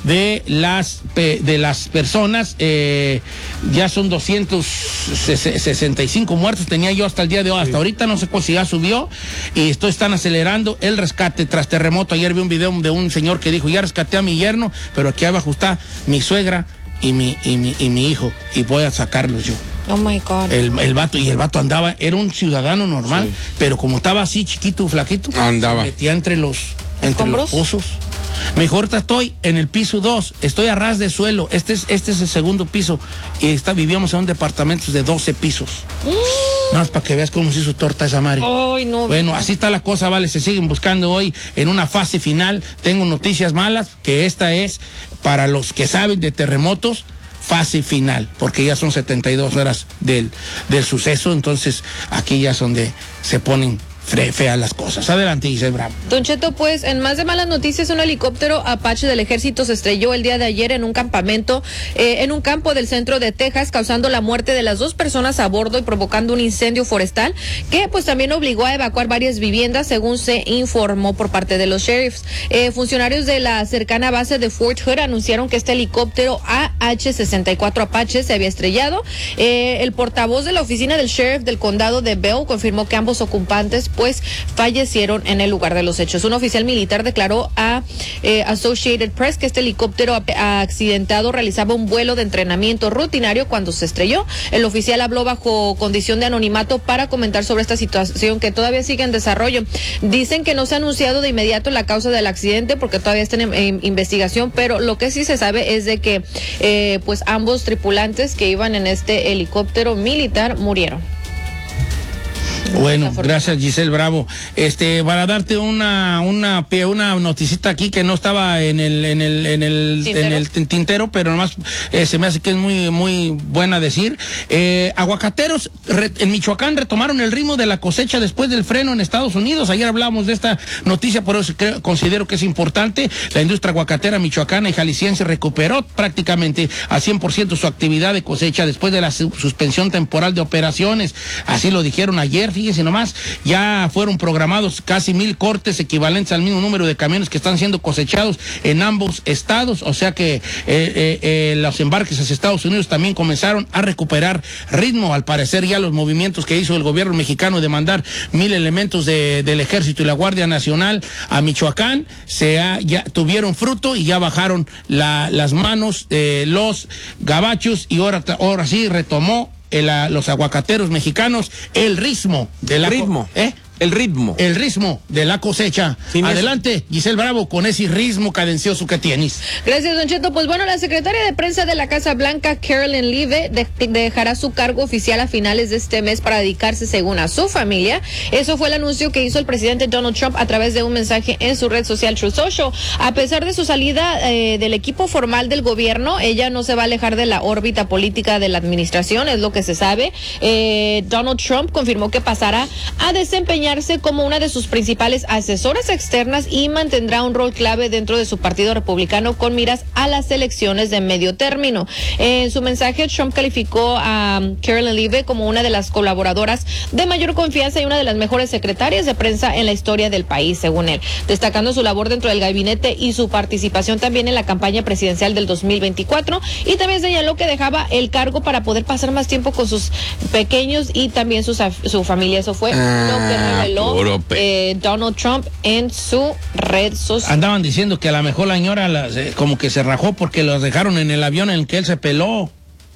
de las personas. Ya son 265 muertos, tenía yo hasta el día de hoy, hasta ahorita no sé si ya subió, y están acelerando el rescate tras terremoto. Ayer vi un video de un señor que dijo, ya rescaté a mi yerno, pero aquí abajo está mi suegra y mi hijo, y voy a sacarlos yo. Oh my God. El vato andaba, era un ciudadano normal, pero como estaba así chiquito, flaquito, andaba, se metía entre los pozos. Mejor estoy en el piso 2, estoy a ras de suelo, este es el segundo piso, y vivíamos en un departamento de 12 pisos. Nada más para que veas cómo se hizo torta esa madre. Ay, no. Bueno, así está la cosa, vale, se siguen buscando hoy en una fase final. Tengo noticias malas, que esta es para los que saben de terremotos, fase final, porque ya son 72 horas del suceso, entonces aquí ya es donde se ponen feas las cosas. Adelante, Giselle Bravo. Don Cheto, pues en más de malas noticias, un helicóptero Apache del ejército se estrelló el día de ayer en un campamento, en un campo del centro de Texas, causando la muerte de las 2 personas a bordo y provocando un incendio forestal que pues también obligó a evacuar varias viviendas, según se informó por parte de los sheriffs. Funcionarios de la cercana base de Fort Hood anunciaron que este helicóptero AH-64 Apache se había estrellado. El portavoz de la oficina del sheriff del condado de Bell confirmó que ambos ocupantes pues fallecieron en el lugar de los hechos. Un oficial militar declaró a Associated Press que este helicóptero accidentado realizaba un vuelo de entrenamiento rutinario cuando se estrelló. El oficial habló bajo condición de anonimato para comentar sobre esta situación que todavía sigue en desarrollo. Dicen que no se ha anunciado de inmediato la causa del accidente porque todavía está en investigación, pero lo que sí se sabe es de que pues ambos tripulantes que iban en este helicóptero militar murieron. Bueno, gracias, Giselle Bravo. Para darte una noticita aquí que no estaba en el tintero, pero nomás se me hace que es muy, muy buena decir. Aguacateros en Michoacán retomaron el ritmo de la cosecha después del freno en Estados Unidos. Ayer hablábamos de esta noticia, por eso considero que es importante. La industria aguacatera michoacana y jalisciense recuperó prácticamente al 100% su actividad de cosecha después de la suspensión temporal de operaciones. Así lo dijeron ayer. Fíjense nomás, ya fueron programados casi 1,000 cortes equivalentes al mismo número de camiones que están siendo cosechados en ambos estados, o sea que los embarques hacia Estados Unidos también comenzaron a recuperar ritmo. Al parecer ya los movimientos que hizo el gobierno mexicano de mandar 1,000 elementos del Ejército y la Guardia Nacional a Michoacán ya tuvieron fruto y ya bajaron las manos los gabachos, y ahora sí retomó los aguacateros mexicanos el ritmo de la El ritmo de la cosecha. Adelante, Giselle Bravo, con ese ritmo cadencioso que tienes. Gracias, Don Cheto. Pues bueno, la secretaria de prensa de la Casa Blanca, Carolyn Leavitt, dejará su cargo oficial a finales de este mes para dedicarse, según a su familia. Eso fue el anuncio que hizo el presidente Donald Trump a través de un mensaje en su red social Truth Social. A pesar de su salida del equipo formal del gobierno, ella no se va a alejar de la órbita política de la administración, es lo que se sabe. Donald Trump confirmó que pasará a desempeñar como una de sus principales asesoras externas y mantendrá un rol clave dentro de su partido republicano con miras a las elecciones de medio término. En su mensaje, Trump calificó a Carolyn Leavitt como una de las colaboradoras de mayor confianza y una de las mejores secretarias de prensa en la historia del país, según él, destacando su labor dentro del gabinete y su participación también en la campaña presidencial del 2024, y también señaló que dejaba el cargo para poder pasar más tiempo con sus pequeños y también su familia. Eso fue lo que reveló Donald Trump en su red social. Andaban diciendo que a lo mejor la señora como que se rajó porque los dejaron en el avión en el que él se peló.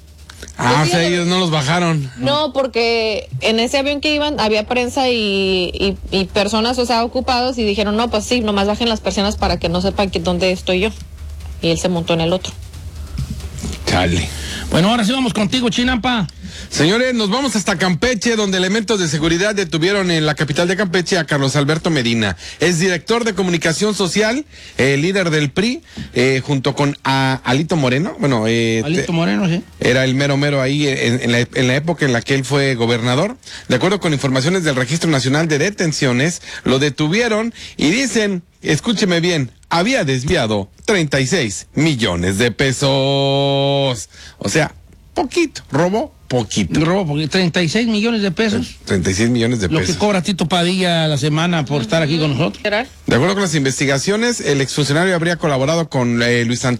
O sea, ellos no los bajaron. No, porque en ese avión que iban había prensa y personas, o sea, ocupados, y dijeron, no, pues sí, nomás bajen las personas para que no sepan dónde estoy yo. Y él se montó en el otro. Chale. Bueno, ahora sí vamos contigo, Chinampa. Señores, nos vamos hasta Campeche, donde elementos de seguridad detuvieron en la capital de Campeche a Carlos Alberto Medina. Es director de comunicación social, líder del PRI, junto con Alito Moreno. Bueno, Alito Moreno, sí. Era el mero ahí en la época en la que él fue gobernador. De acuerdo con informaciones del Registro Nacional de Detenciones, lo detuvieron y dicen, escúcheme bien, había desviado 36 millones de pesos. O sea, poquito, robó poquito. Robó porque 36 millones de pesos. 36 millones de pesos. Lo que cobra Tito Padilla a la semana por estar aquí con nosotros. De acuerdo con las investigaciones, el exfuncionario habría colaborado con Luis Antonio